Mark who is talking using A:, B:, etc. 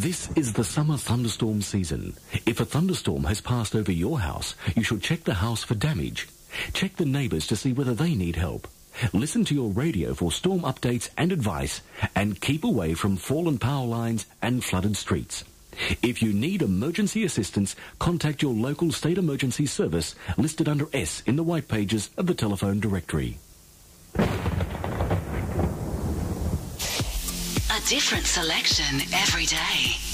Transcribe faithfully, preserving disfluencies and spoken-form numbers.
A: This is the summer thunderstorm season. If a thunderstorm has passed over your house, you should check the house for damage. Check the neighbours to see whether they need help. Listen to your radio for storm updates and advice, and keep away from fallen power lines and flooded streets. If you need emergency assistance, contact your local state emergency service listed under S in the white pages of the telephone directory.
B: A different selection every day.